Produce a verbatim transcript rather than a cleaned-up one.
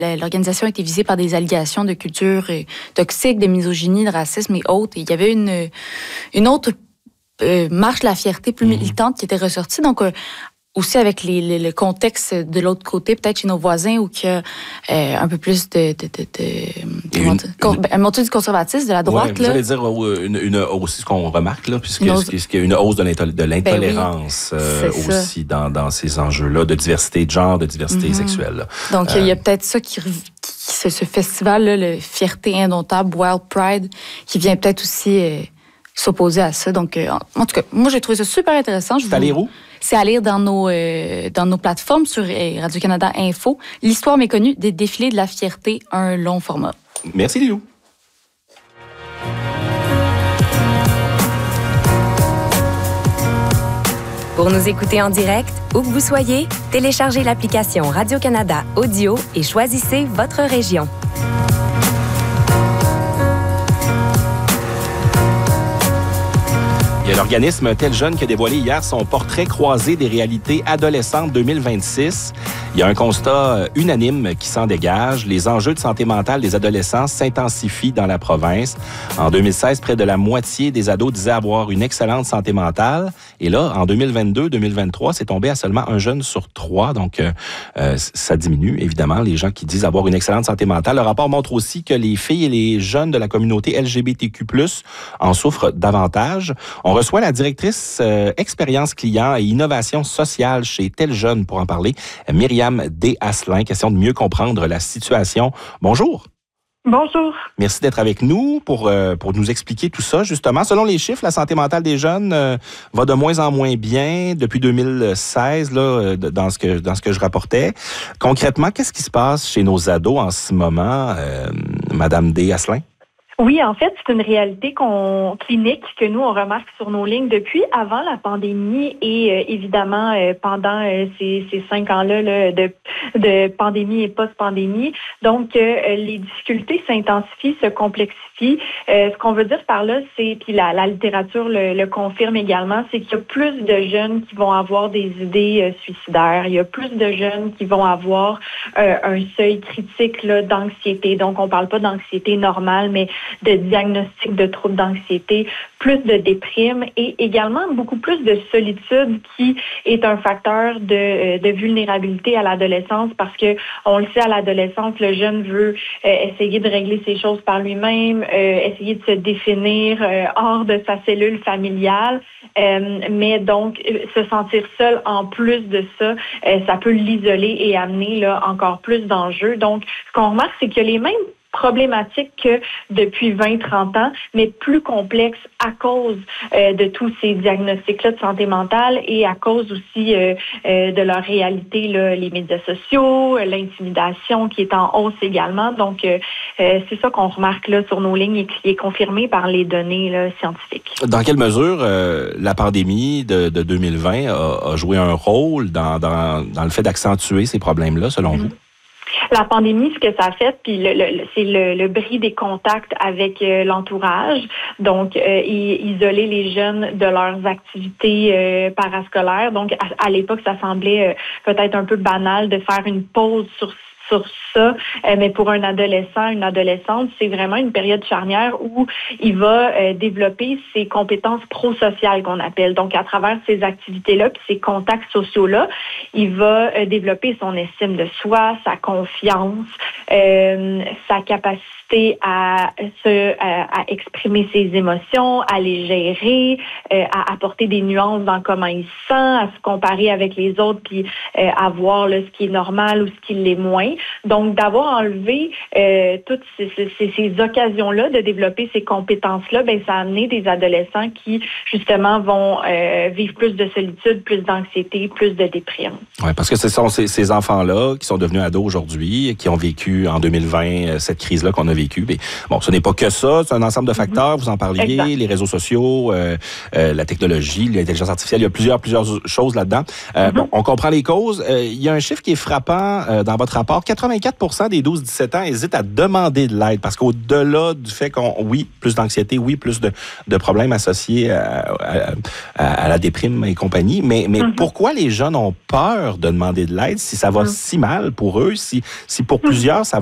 L'organisation a été visée par des allégations de culture toxique, de misogynie, de racisme et autres. Et il y avait une, une autre euh, marche de la fierté plus militante qui était ressortie. Donc, euh, aussi avec les, les, le contexte de l'autre côté, peut-être chez nos voisins, où il y a euh, un peu plus de... de, de, de une, con, une, un montée du conservatisme de la droite. Ouais, vous allez dire une, une, aussi ce qu'on remarque, là, puisqu'il y a une hausse de l'intolérance ben oui, euh, aussi dans, dans ces enjeux-là, de diversité de genre, de diversité mm-hmm. sexuelle. Là. Donc, il euh, y a peut-être ça qui... qui ce, ce festival-là, le Fierté indomptable, Wild Pride, qui vient peut-être aussi euh, s'opposer à ça. Donc, euh, en tout cas, moi, j'ai trouvé ça super intéressant. C'est à lire où? C'est à lire dans nos, euh, dans nos plateformes sur euh, Radio-Canada Info. L'histoire méconnue des défilés de la fierté, un long format. Merci, Lilou. Pour nous écouter en direct, où que vous soyez, téléchargez l'application Radio-Canada Audio et choisissez votre région. Il y a l'organisme Tel Jeune qui a dévoilé hier son portrait croisé des réalités adolescentes deux mille vingt-six. Il y a un constat unanime qui s'en dégage. Les enjeux de santé mentale des adolescents s'intensifient dans la province. En deux mille seize, près de la moitié des ados disaient avoir une excellente santé mentale. Et là, en deux mille vingt-deux deux mille vingt-trois, c'est tombé à seulement un jeune sur trois. Donc, euh, euh, ça diminue, évidemment, les gens qui disent avoir une excellente santé mentale. Le rapport montre aussi que les filles et les jeunes de la communauté L G B T Q plus, en souffrent davantage. On reçoit la directrice euh, expérience client et innovation sociale chez Tel Jeune pour en parler, Myriam Desasselin. Question de mieux comprendre la situation. Bonjour. Bonjour. Merci d'être avec nous pour, euh, pour nous expliquer tout ça. Justement, selon les chiffres, la santé mentale des jeunes euh, va de moins en moins bien depuis deux mille seize, là, dans, ce que, dans ce que je rapportais. Concrètement, qu'est-ce qui se passe chez nos ados en ce moment, euh, Madame Desasselin? Oui, en fait, c'est une réalité qu'on clinique que nous, on remarque sur nos lignes depuis avant la pandémie et euh, évidemment euh, pendant euh, ces, ces cinq ans-là là, de, de pandémie et post-pandémie. Donc, euh, les difficultés s'intensifient, se complexifient. Euh, ce qu'on veut dire par là, c'est, puis la, la littérature le, le confirme également, c'est qu'il y a plus de jeunes qui vont avoir des idées euh, suicidaires. Il y a plus de jeunes qui vont avoir euh, un seuil critique là, d'anxiété. Donc, on parle pas d'anxiété normale, mais de diagnostic de troubles d'anxiété, plus de déprime et également beaucoup plus de solitude qui est un facteur de, de vulnérabilité à l'adolescence parce que on le sait, à l'adolescence, le jeune veut euh, essayer de régler ses choses par lui-même, euh, essayer de se définir euh, hors de sa cellule familiale, euh, mais donc se sentir seul en plus de ça, euh, ça peut l'isoler et amener là, encore plus d'enjeux. Donc, ce qu'on remarque, c'est qu'il y a les mêmes problématique que depuis vingt trente ans, mais plus complexe à cause euh, de tous ces diagnostics-là de santé mentale et à cause aussi euh, euh, de leur réalité, là, les médias sociaux, l'intimidation qui est en hausse également. Donc, euh, euh, c'est ça qu'on remarque là sur nos lignes et qui est confirmé par les données là, scientifiques. Dans quelle mesure euh, la pandémie de, de deux mille vingt a, a joué un rôle dans, dans, dans le fait d'accentuer ces problèmes-là, selon mmh. vous? La pandémie, ce que ça a fait, puis le, le, c'est le, le bris des contacts avec euh, l'entourage. Donc, euh, isoler les jeunes de leurs activités euh, parascolaires. Donc, à, à l'époque, ça semblait euh, peut-être un peu banal de faire une pause sur sur ça, euh, mais pour un adolescent, une adolescente, c'est vraiment une période charnière où il va euh, développer ses compétences prosociales qu'on appelle. Donc, à travers ces activités-là puis ces contacts sociaux-là, il va euh, développer son estime de soi, sa confiance, euh, sa capacité à se à, à exprimer ses émotions, à les gérer, euh, à apporter des nuances dans comment il se sent, à se comparer avec les autres puis euh, à voir là, ce qui est normal ou ce qui l'est moins. Donc, d'avoir enlevé euh, toutes ces, ces, ces occasions-là de développer ces compétences-là, ben ça a amené des adolescents qui, justement, vont euh, vivre plus de solitude, plus d'anxiété, plus de déprime. Oui, parce que ce sont ces, ces enfants-là qui sont devenus ados aujourd'hui, qui ont vécu en deux mille vingt cette crise-là qu'on a vécu. Mais bon, ce n'est pas que ça, c'est un ensemble de facteurs, vous en parliez, Exact. les réseaux sociaux, euh, euh, la technologie, l'intelligence artificielle, il y a plusieurs, plusieurs choses là-dedans. Euh, mm-hmm. Bon, on comprend les causes. Euh, il y a un chiffre qui est frappant euh, dans votre rapport. quatre-vingt-quatre pour cent des douze dix-sept ans hésitent à demander de l'aide parce qu'au-delà du fait qu'on, oui, plus d'anxiété, oui, plus de, de problèmes associés à, à, à, à la déprime et compagnie, mais, mais mm-hmm. pourquoi les jeunes ont peur de demander de l'aide si ça va mm-hmm. si mal pour eux, si, si pour plusieurs, ça